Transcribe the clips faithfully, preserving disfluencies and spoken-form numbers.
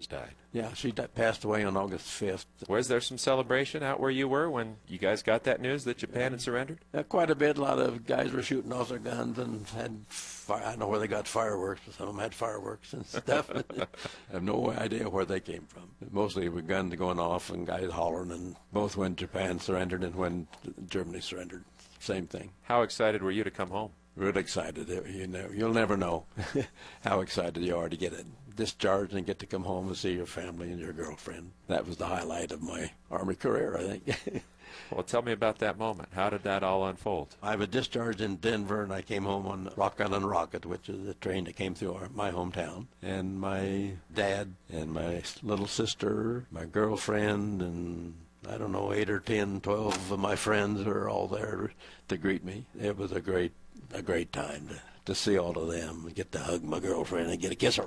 has died. Yeah, she di- passed away on August fifth. Was there some celebration out where you were when you guys got that news that Japan had surrendered? Uh, quite a bit. A lot of guys were shooting off their guns and had, fire, I don't know where they got fireworks, but some of them had fireworks and stuff. I have no idea where they came from. Mostly with guns going off and guys hollering, and both when Japan surrendered and when Germany surrendered. Same thing. How excited were you to come home? Really excited. You know, you'll never know how excited you are to get it discharged and get to come home and see your family and your girlfriend. That was the highlight of my Army career, I think. Well, tell me about that moment. How did that all unfold? I was discharged in Denver, and I came home on Rock Island Rocket, which is a train that came through our, my hometown. And my dad and my little sister, my girlfriend, and I don't know, eight or ten, twelve of my friends were all there to greet me. It was a great, a great time to, to see all of them and get to hug my girlfriend and get a kiss her.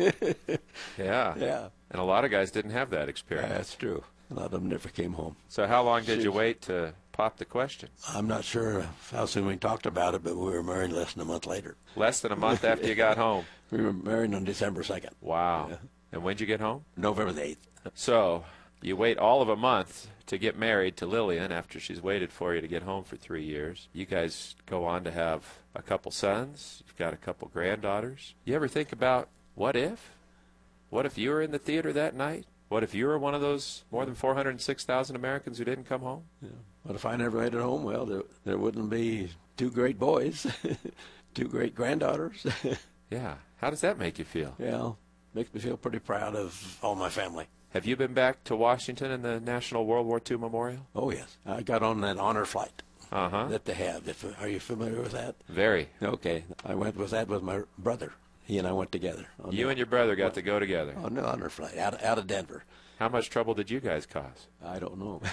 Yeah. Yeah. And a lot of guys didn't have that experience. That's true. A lot of them never came home. So how long did Jeez. you wait to pop the question? I'm not sure how soon we talked about it, but we were married less than a month later. Less than a month after you got home. We were married on December second. Wow. Yeah. And when'd you get home? November the eighth. So you wait all of a month to get married to Lillian after she's waited for you to get home for three years. You guys go on to have a couple sons. You've got a couple granddaughters. You ever think about what if? What if you were in the theater that night? What if you were one of those more than four hundred six thousand Americans who didn't come home? Yeah. What if I never made it home? Well, there, there wouldn't be two great boys, two great granddaughters. Yeah. How does that make you feel? Yeah, makes me feel pretty proud of all my family. Have you been back to Washington in the National World War Two Memorial? Oh, yes. I got on that honor flight Uh-huh. that they have. If, are you familiar with that? Very. Okay. I went with that with my brother. He and I went together. On You the, and your brother got to go together. on the honor flight out, out of Denver. How much trouble did you guys cause? I don't know.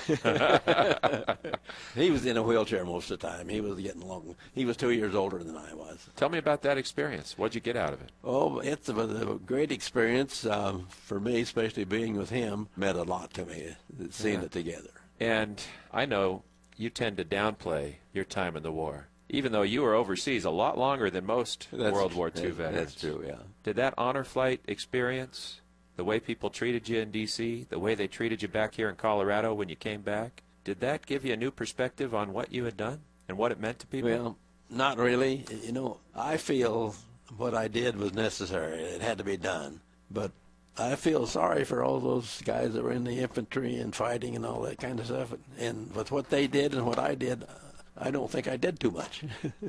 He was in a wheelchair most of the time. He was getting along. He was two years older than I was. Tell me about that experience. What'd you get out of it? Oh, it's a, a great experience um, for me, especially being with him. Meant a lot to me, seeing Yeah. it together. And I know you tend to downplay your time in the war, even though you were overseas a lot longer than most That's- World War Two that- veterans. That's true, yeah. Did that honor flight experience, the way people treated you in D C, the way they treated you back here in Colorado when you came back, did that give you a new perspective on what you had done and what it meant to people? Well, not really. You know, I feel what I did was necessary. It had to be done. But I feel sorry for all those guys that were in the infantry and fighting and all that kind of stuff. And with what they did and what I did, I don't think I did too much.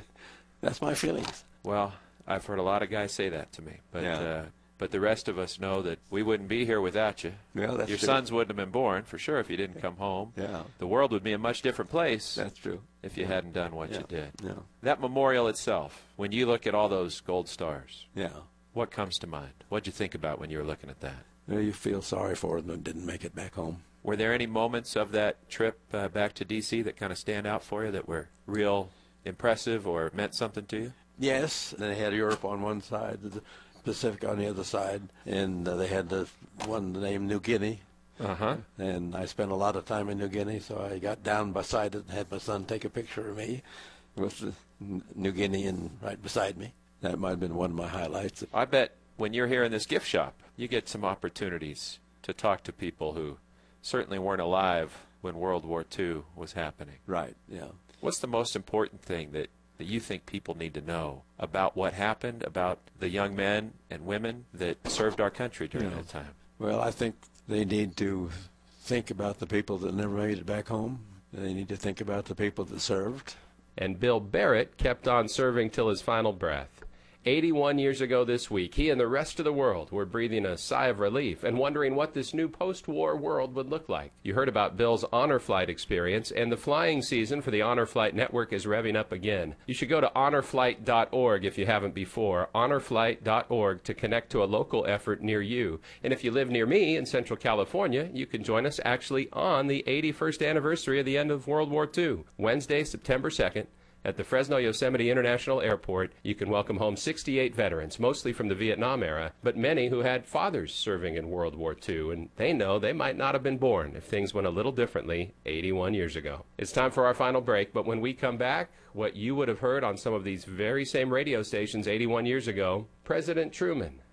That's my feelings. Well, I've heard a lot of guys say that to me, but Yeah. uh, but the rest of us know that we wouldn't be here without you. Well, that's Your true. sons wouldn't have been born, for sure, if you didn't come home. Yeah. The world would be a much different place That's true. if you hadn't done what Yeah. you did. Yeah. That memorial itself, when you look at all those gold stars, Yeah. what comes to mind? What'd you think about when you were looking at that? Well, you feel sorry for them that didn't make it back home. Were there any moments of that trip uh, back to D C that kind of stand out for you that were real impressive or meant something to you? Yes, they had Europe on one side, the Pacific on the other side, and uh, they had the one named New Guinea. Uh-huh. And I spent a lot of time in New Guinea, so I got down beside it and had my son take a picture of me with the N- New Guinean right beside me. That might have been one of my highlights. I bet when you're here in this gift shop, you get some opportunities to talk to people who certainly weren't alive when World War Two was happening. Right, yeah. What's the most important thing that, that you think people need to know about what happened, about the young men and women that served our country during Yeah. that time? Well, I think they need to think about the people that never made it back home. They need to think about the people that served. And Bill Barrett kept on serving till his final breath. eighty-one years ago this week, he and the rest of the world were breathing a sigh of relief and wondering what this new post-war world would look like. You heard about Bill's honor flight experience, and the flying season for the Honor Flight Network is revving up again. You should go to honor flight dot org if you haven't before, honor flight dot org, to connect to a local effort near you. And if you live near me in Central California, you can join us actually on the eighty-first anniversary of the end of World War Two, Wednesday, September second. At the Fresno Yosemite International Airport, you can welcome home sixty-eight veterans, mostly from the Vietnam era, but many who had fathers serving in World War Two, and they know they might not have been born if things went a little differently eighty-one years ago. It's time for our final break, but when we come back, what you would have heard on some of these very same radio stations eighty-one years ago, President Truman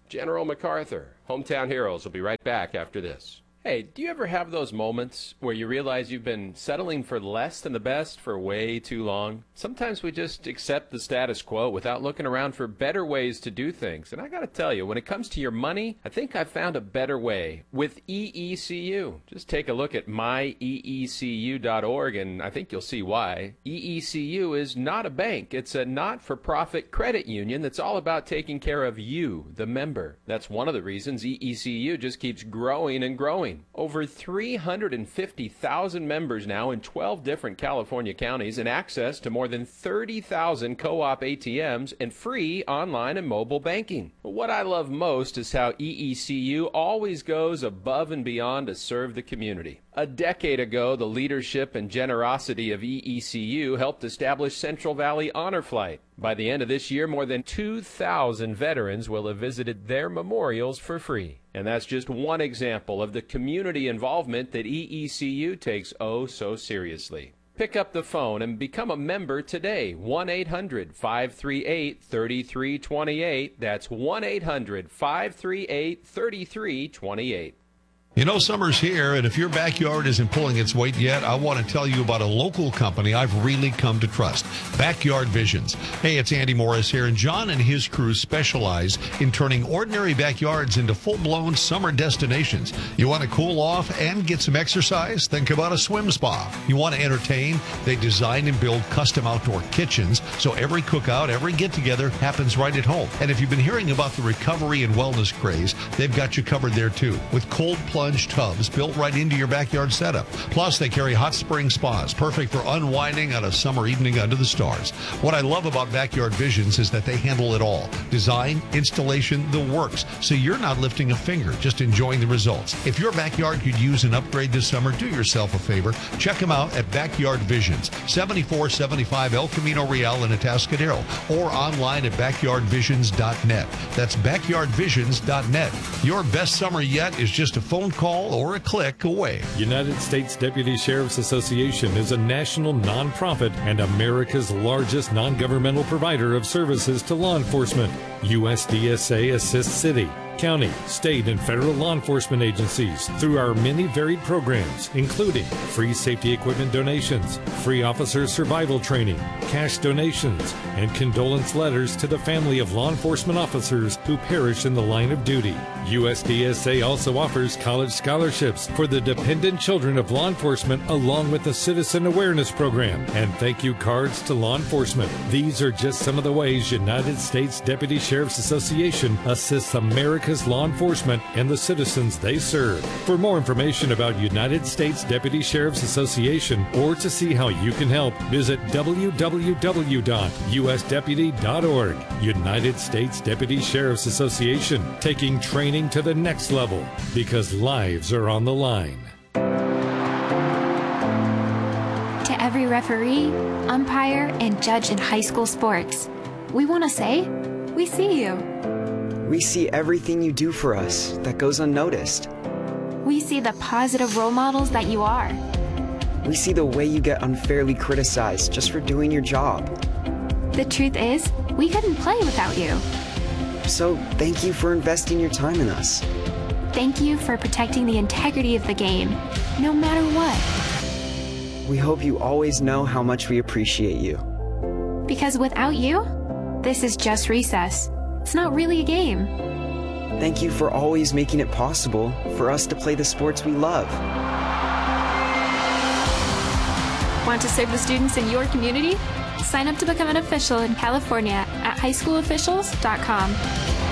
General MacArthur. Hometown Heroes will be right back after this. Hey, do you ever have those moments where you realize you've been settling for less than the best for way too long? Sometimes we just accept the status quo without looking around for better ways to do things. And I got to tell you, when it comes to your money, I think I've found a better way with E E C U. Just take a look at my E E C U dot org and I think you'll see why. E E C U is not a bank. It's a not-for-profit credit union that's all about taking care of you, the member. That's one of the reasons E E C U just keeps growing and growing. Over three hundred fifty thousand members now in twelve different California counties and access to more than thirty thousand co-op A T Ms and free online and mobile banking. But what I love most is how E E C U always goes above and beyond to serve the community. A decade ago, the leadership and generosity of E E C U helped establish Central Valley Honor Flight. By the end of this year, more than two thousand veterans will have visited their memorials for free. And that's just one example of the community involvement that E E C U takes oh so seriously. Pick up the phone and become a member today. one eight hundred, five three eight, three three two eight. That's one eight hundred, five three eight, three three two eight. You know, summer's here, and if your backyard isn't pulling its weight yet, I want to tell you about a local company I've really come to trust, Backyard Visions. Hey, it's Andy Morris here, and John and his crew specialize in turning ordinary backyards into full-blown summer destinations. You want to cool off and get some exercise? Think about a swim spa. You want to entertain? They design and build custom outdoor kitchens, so every cookout, every get-together happens right at home. And if you've been hearing about the recovery and wellness craze, they've got you covered there, too, with cold plunge tubs built right into your backyard setup. Plus, they carry hot spring spas, perfect for unwinding on a summer evening under the stars. What I love about Backyard Visions is that they handle it all. Design, installation, the works. So you're not lifting a finger, just enjoying the results. If your backyard could use an upgrade this summer, do yourself a favor. Check them out at Backyard Visions, seventy-four seventy-five El Camino Real in Atascadero, or online at backyard visions dot net. That's backyard visions dot net. Your best summer yet is just a phone call or a click away. United States Deputy Sheriff's Association is a national nonprofit and America's largest non-governmental provider of services to law enforcement. U S D S A assists city, county, state, and federal law enforcement agencies through our many varied programs, including free safety equipment donations, free officer survival training, cash donations, and condolence letters to the family of law enforcement officers who perish in the line of duty. U S D S A also offers college scholarships for the dependent children of law enforcement, along with a citizen awareness program and thank you cards to law enforcement. These are just some of the ways United States Deputy Sheriff's Association assists America's law enforcement and the citizens they serve. For more information about United States Deputy Sheriff's Association or to see how you can help, visit w w w dot u s deputy dot org. United States Deputy Sheriff's Association, taking training to the next level because lives are on the line. To every referee, umpire, and judge in high school sports, we want to say, we see you. We see everything you do for us that goes unnoticed. We see the positive role models that you are. We see the way you get unfairly criticized just for doing your job. The truth is, we couldn't play without you. So thank you for investing your time in us. Thank you for protecting the integrity of the game, no matter what. We hope you always know how much we appreciate you. Because without you, this is just recess. It's not really a game. Thank you for always making it possible for us to play the sports we love. Want to serve the students in your community? Sign up to become an official in California at high school officials dot com.